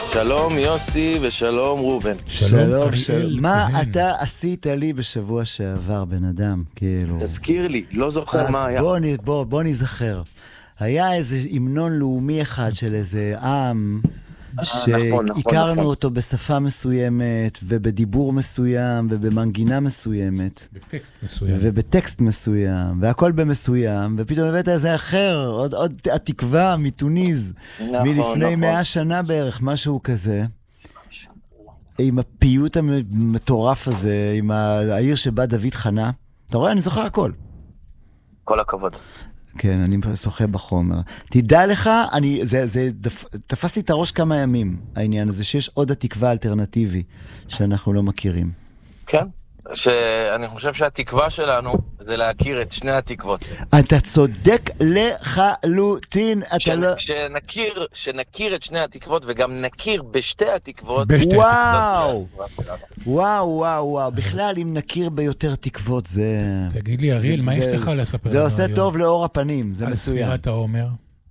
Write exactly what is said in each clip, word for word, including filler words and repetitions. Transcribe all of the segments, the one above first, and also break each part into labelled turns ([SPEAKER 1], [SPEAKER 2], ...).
[SPEAKER 1] שלום יוסי ושלום רובן.
[SPEAKER 2] שלום, שלום. מה אתה עשית לי בשבוע שעבר, בן אדם? כאילו.
[SPEAKER 1] תזכיר לי, לא זוכר מה היה.
[SPEAKER 2] אז בוא, בוא, בוא נזכר. היה איזה המנון לאומי אחד של איזה עם, שהכרנו אותו בשפה מסוימת, ובדיבור מסוים, ובמנגינה מסוימת.
[SPEAKER 3] בטקסט מסוים.
[SPEAKER 2] ובטקסט מסוים, והכל במסוים, ופתאום הבאת איזה אחר, עוד, עוד התקווה מתוניז, מלפני מאה שנה בערך, משהו כזה. עם הפיוט המטורף הזה, עם העיר שבה דוד חנה. אתה רואה, אני זוכר הכל.
[SPEAKER 1] כל הכבוד.
[SPEAKER 2] כן, אני שוחה בחומר. תדע לך, אני, זה, זה, דפ, תפסתי את הראש כמה ימים, העניין הזה, שיש עוד התקווה אלטרנטיבי, שאנחנו לא מכירים.
[SPEAKER 1] כן, שאני חושב שהתקווה שלנו, זה להכיר את שני התקוות.
[SPEAKER 2] אתה צודק לחלוטין, אתה
[SPEAKER 1] שנ,
[SPEAKER 2] לא...
[SPEAKER 1] שנכיר, שנכיר את שני התקוות, וגם נכיר בשתי התקוות.
[SPEAKER 3] בשתי
[SPEAKER 2] וואו! וואו, וואו, וואו. בכלל, אם נכיר ביותר תקוות, זה...
[SPEAKER 3] תגיד לי, אריאל, מה יש לך לספר?
[SPEAKER 2] זה עושה טוב לאור הפנים, זה מצוין.
[SPEAKER 3] על ספירת העומר?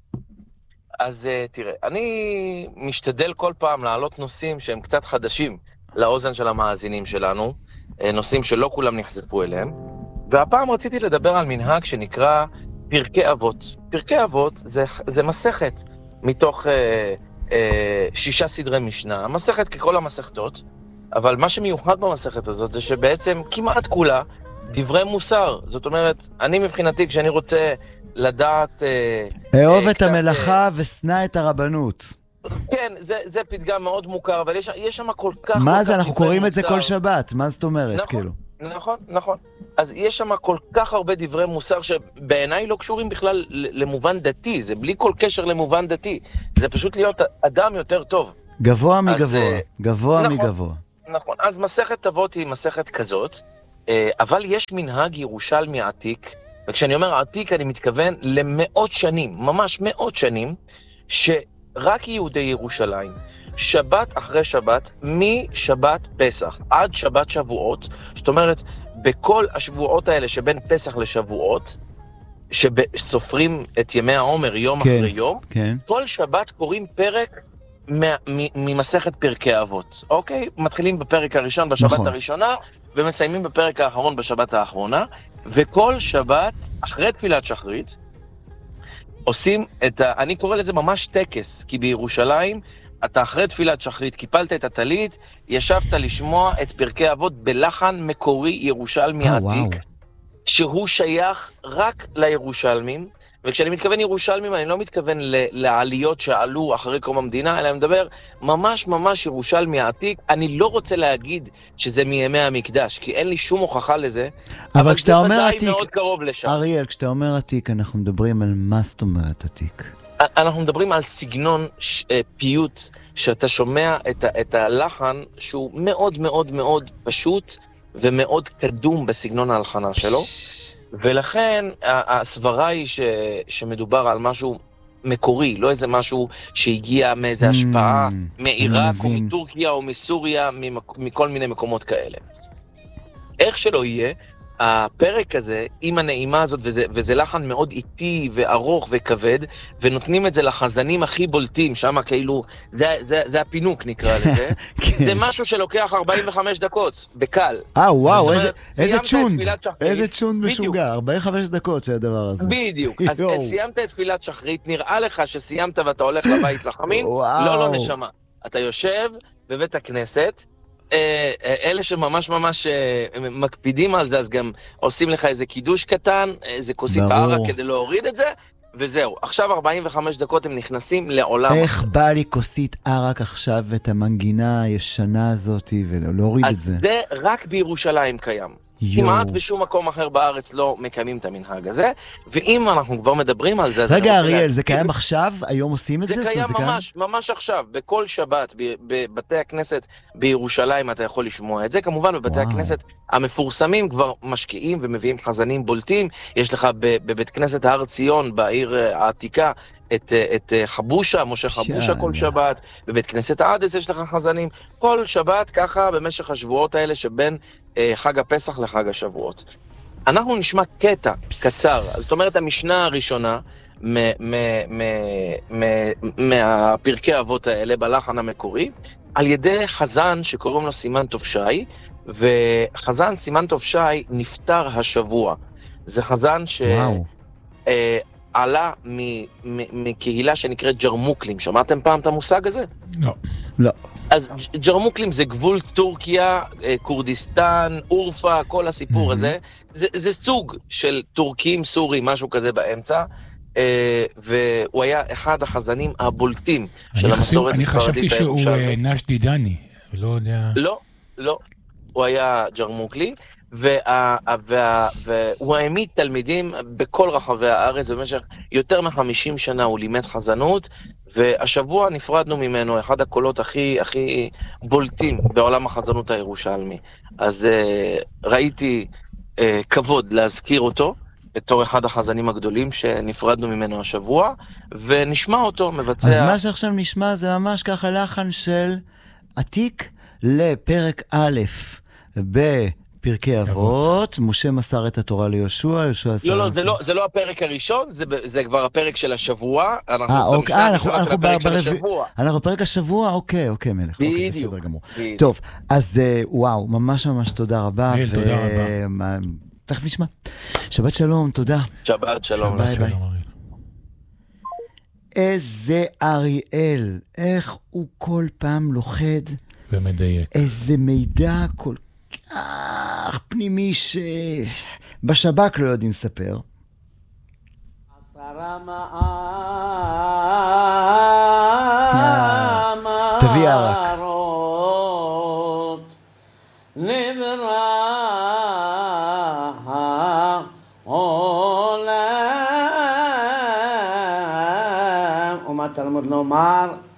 [SPEAKER 1] אז תראה, אני משתדל כל פעם להעלות נושאים שהם קצת חדשים לאוזן של המאזינים שלנו, נושאים שלא כולם נחשפו אליהם, והפעם רציתי לדבר על מנהג שנקרא פרקי אבות. פרקי אבות זה, זה מסכת מתוך אה, אה, שישה סדרי משנה, המסכת ככל המסכתות, אבל מה שמיוחד במסכת הזאת זה שבעצם כמעט כולה דברי מוסר. זאת אומרת, אני מבחינתי כשאני רוצה לדעת... אה,
[SPEAKER 2] אהוב
[SPEAKER 1] אה,
[SPEAKER 2] את
[SPEAKER 1] קצת,
[SPEAKER 2] המלאכה
[SPEAKER 1] אה,
[SPEAKER 2] ושנא את הרבנות.
[SPEAKER 1] כן, זה, זה פתגם מאוד מוכר, אבל יש, יש שם כל כך...
[SPEAKER 2] מה
[SPEAKER 1] כל
[SPEAKER 2] זה?
[SPEAKER 1] כך
[SPEAKER 2] אנחנו קוראים
[SPEAKER 1] מוסר.
[SPEAKER 2] את זה כל שבת, מה זאת אומרת,
[SPEAKER 1] נכון,
[SPEAKER 2] כאילו?
[SPEAKER 1] נכון, נכון. אז יש שם כל כך הרבה דברי מוסר שבעיניי לא קשורים בכלל למובן דתי, זה בלי כל קשר למובן דתי, זה פשוט להיות אדם יותר טוב.
[SPEAKER 2] גבוה מגבוה,
[SPEAKER 1] אז,
[SPEAKER 2] גבוה
[SPEAKER 1] נכון,
[SPEAKER 2] מגבוה.
[SPEAKER 1] נכון, אז מסכת אבות היא מסכת כזאת, אבל יש מנהג ירושלמי עתיק, וכשאני אומר עתיק אני מתכוון למאות שנים, ממש מאות שנים, שרק יהודי ירושלים, שבת אחרי שבת, משבת פסח עד שבת שבועות, זאת אומרת, בכל השבועות האלה שבין פסח לשבועות, שסופרים את ימי העומר יום
[SPEAKER 2] כן,
[SPEAKER 1] אחרי יום,
[SPEAKER 2] כן.
[SPEAKER 1] כל שבת קוראים פרק ממסכת פרקי אבות, אוקיי? מתחילים בפרק הראשון בשבת
[SPEAKER 2] נכון.
[SPEAKER 1] הראשונה, ומסיימים בפרק האחרון בשבת האחרונה, וכל שבת, אחרי תפילת שחרית, עושים את ה... אני קורא לזה ממש טקס, כי בירושלים, אתה אחרי תפילת שחרית, קיפלת את הטלית, ישבת לשמוע את פרקי אבות בלחן מקורי ירושלמי
[SPEAKER 2] אה,
[SPEAKER 1] עתיק,
[SPEAKER 2] וואו.
[SPEAKER 1] שהוא שייך רק לירושלמים, וכשאני מתכוון ירושלמים, אני לא מתכוון ל- לעליות שעלו אחרי קום המדינה, אלא אני מדבר ממש ממש ירושלמי עתיק. אני לא רוצה להגיד שזה מימי המקדש, כי אין לי שום הוכחה לזה,
[SPEAKER 2] אבל
[SPEAKER 1] אבל
[SPEAKER 2] כשאתה
[SPEAKER 1] זה
[SPEAKER 2] אומר
[SPEAKER 1] ודאי
[SPEAKER 2] עתיק,
[SPEAKER 1] מאוד קרוב לשם.
[SPEAKER 2] אריאל, כשאתה אומר עתיק, אנחנו מדברים על מה זאת אומרת עתיק.
[SPEAKER 1] אנחנו מדברים על סגנון ש- פיוט, שאתה שומע את, ה- את הלחן שהוא מאוד מאוד מאוד פשוט, ומאוד קדום בסגנון ההלחנה שלו. ולכן הסברה היא ש, שמדובר על משהו מקורי, לא איזה משהו שהגיע מאיזה השפעה מעיראק או מטורקיה או מסוריה, מכל מיני מקומות כאלה. איך שלא יהיה, הפרק הזה, עם הנעימה הזאת, וזה, וזה לחן מאוד איטי וארוך וכבד, ונותנים את זה לחזנים הכי בולטים, שם כאילו, זה, זה, זה הפינוק נקרא לזה,
[SPEAKER 2] כן.
[SPEAKER 1] זה משהו שלוקח ארבעים וחמש דקות, בקל.
[SPEAKER 2] אה, וואו,
[SPEAKER 1] זאת
[SPEAKER 2] איזה,
[SPEAKER 1] אומרת,
[SPEAKER 2] איזה
[SPEAKER 1] סיימת את
[SPEAKER 2] צ'ונד,
[SPEAKER 1] תפילת שחרית.
[SPEAKER 2] איזה צ'ונד
[SPEAKER 1] בדיוק.
[SPEAKER 2] משוגע, ארבעים וחמש דקות זה הדבר הזה.
[SPEAKER 1] בדיוק, אז
[SPEAKER 2] יואו.
[SPEAKER 1] סיימת את תפילת שחרית, נראה לך שסיימת ואתה הולך לבית לחמין?
[SPEAKER 2] וואו.
[SPEAKER 1] לא, לא נשמה. אתה יושב בבית הכנסת, אה, אה, אלה שממש ממש אה, מקפידים על זה, אז גם עושים לך איזה קידוש קטן, איזה כוסית
[SPEAKER 2] ברור.
[SPEAKER 1] ערק כדי להוריד את זה, וזהו. עכשיו ארבעים וחמש דקות הם נכנסים לעולם.
[SPEAKER 2] איך בא לי כוסית ערק עכשיו את המנגינה הישנה הזאת ולהוריד את זה?
[SPEAKER 1] אז זה רק בירושלים קיים.
[SPEAKER 2] יו.
[SPEAKER 1] כמעט בשום מקום אחר בארץ לא מקיימים את המנהג הזה, ואם אנחנו כבר מדברים על זה... אז
[SPEAKER 2] רגע,
[SPEAKER 1] אני רוצה
[SPEAKER 2] אריאל,
[SPEAKER 1] להגיד-
[SPEAKER 2] זה קיים עכשיו? היום עושים את זה?
[SPEAKER 1] זה
[SPEAKER 2] זאת
[SPEAKER 1] קיים
[SPEAKER 2] אומרת,
[SPEAKER 1] ממש, ממש עכשיו, בכל שבת, ב- בבתי הכנסת בירושלים אתה יכול לשמוע את זה, כמובן בבתי
[SPEAKER 2] וואו.
[SPEAKER 1] הכנסת המפורסמים כבר משקיעים ומביאים חזנים בולטים, יש לך ב- בבית כנסת הר ציון בעיר אה, העתיקה, את, אה, את אה, חבושה, משה חבושה כל
[SPEAKER 2] שאלה.
[SPEAKER 1] שבת, בבית כנסת העדס יש לך חזנים, כל שבת ככה במשך השבועות האלה שבין אה, חג הפסח לחג השבועות. אנחנו נשמע קטע קצר, זאת אומרת המשנה הראשונה, מהפרקי האבות האלה בלחן המקורי, על ידי חזן שקוראים לו סימן טוב שי, וחזן סימן טוב שי נפטר השבוע. זה חזן שעלה מקהילה שנקראת ג'רמוקלים. שמעתם פעם את המושג הזה?
[SPEAKER 3] לא.
[SPEAKER 2] לא.
[SPEAKER 1] אז ג'רמוקלים זה גבול טורקיה, קורדיסטן, אורפה, כל הסיפור הזה. זה, זה סוג של טורקים, סורים, משהו כזה באמצע. והוא היה אחד החזנים הבולטים של המסורת
[SPEAKER 3] אני
[SPEAKER 1] הספרדית.
[SPEAKER 3] חשבתי שהוא נשדי דני, לא יודע.
[SPEAKER 1] לא, לא. הוא היה ג'רמוקלי, והוא העמיד תלמידים בכל רחבי הארץ, במשך יותר מ-חמישים שנה הוא לימד חזנות, והשבוע נפרדנו ממנו, אחד הקולות הכי, הכי בולטים בעולם החזנות הירושלמי. אז ראיתי כבוד להזכיר אותו, בתור אחד החזנים הגדולים שנפרדנו ממנו השבוע, ונשמע אותו מבצע...
[SPEAKER 2] אז מה שעכשיו נשמע זה ממש ככה לחן של עתיק לפרק א' בפרקי אבות, משה מסר את התורה ליהושע, יהושע...
[SPEAKER 1] לא, לא, זה לא, זה לא הפרק הראשון, זה, זה כבר הפרק של השבוע.
[SPEAKER 2] אה, אוקיי, אנחנו, אנחנו ברביע... אנחנו בפרק השבוע, אוקיי, אוקיי, מלך.
[SPEAKER 1] בדיוק.
[SPEAKER 2] אוקיי, בסדר גמור. בדיוק. טוב, אז וואו, ממש ממש תודה רבה.
[SPEAKER 3] ו... תודה רבה.
[SPEAKER 2] תכף נשמע. שבת שלום, תודה.
[SPEAKER 1] שבת שלום.
[SPEAKER 2] ביי ביי. איזה אריאל, איך הוא כל פעם לוחד.
[SPEAKER 3] ומדייק.
[SPEAKER 2] איזה מידע כל כך פנימי שבשב"כ לא יודעים לספר. תביא ערק.
[SPEAKER 4] תלמוד לומר